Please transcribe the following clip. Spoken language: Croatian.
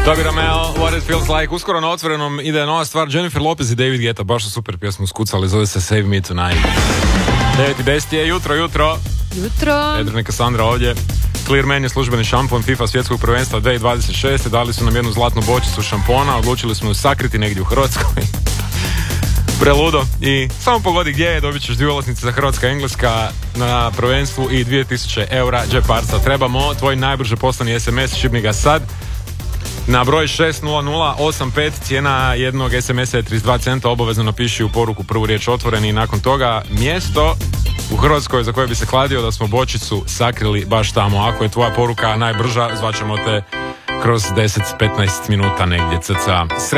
Tobi Ramel, What It Feels Like. Uskoro na Otvorenom ide nova stvar, Jennifer Lopez i David Guetta, baš su super pjesmu skucali, zove se Save Me Tonight. 9:10 je jutro. Edrina Kassandra ovdje. Clearman je službeni šampon FIFA svjetskog prvenstva 2026. Dali su nam jednu zlatnu bočicu šampona, odlučili smo ju sakriti negdje u Hrvatskoj. Preludo. I samo pogodi gdje je, dobit ćeš 2 ulaznice za Hrvatska-Engleska na prvenstvu i 2000 eura džeparca. Trebamo tvoj najbrže poslani SMS, šibni ga sad na broj 60085, cijena jednog SMS-a je 32 centa, obavezno napiši u poruku prvu riječ Otvoreni i nakon toga mjesto u Hrvatskoj za koje bi se kladio da smo bočicu sakrili baš tamo. Ako je tvoja poruka najbrža, zvaćemo te kroz 10-15 minuta negdje cca.